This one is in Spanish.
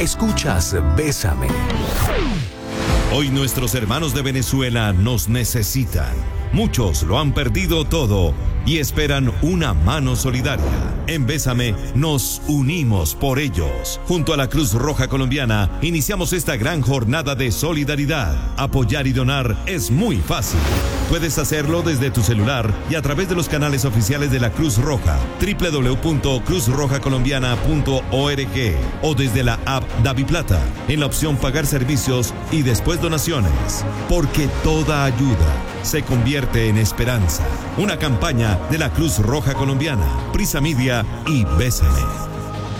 Escuchas Bésame. Hoy nuestros hermanos de Venezuela nos necesitan. Muchos lo han perdido todo y esperan una mano solidaria. En Bésame nos unimos por ellos. Junto a la Cruz Roja Colombiana iniciamos esta gran jornada de solidaridad. Apoyar y donar es muy fácil. Puedes hacerlo desde tu celular y a través de los canales oficiales de la Cruz Roja, www.cruzrojacolombiana.org o desde la app DaviPlata, en la opción Pagar servicios y después donaciones. Porque toda ayuda se convierte en esperanza. Una campaña de la Cruz Roja Colombiana, Prisa Media y Bésame.